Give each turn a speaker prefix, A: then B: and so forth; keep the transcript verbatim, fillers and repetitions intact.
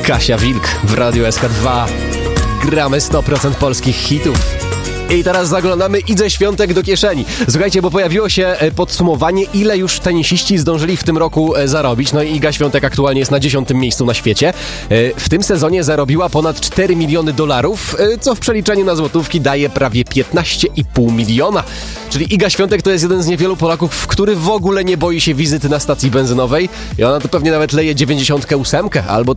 A: Kasia Wilk w Radiu S K dwa. Gramy sto procent polskich hitów. I teraz zaglądamy Idze Świątek do kieszeni. Słuchajcie, bo pojawiło się podsumowanie, ile już tenisiści zdążyli w tym roku zarobić. No i Iga Świątek aktualnie jest na dziesiątym miejscu na świecie. W tym sezonie zarobiła ponad cztery miliony dolarów, co w przeliczeniu na złotówki daje prawie piętnaście i pół miliona. Czyli Iga Świątek to jest jeden z niewielu Polaków, który w ogóle nie boi się wizyty na stacji benzynowej. I ona to pewnie nawet leje dziewięćdziesiątkę ósemkę albo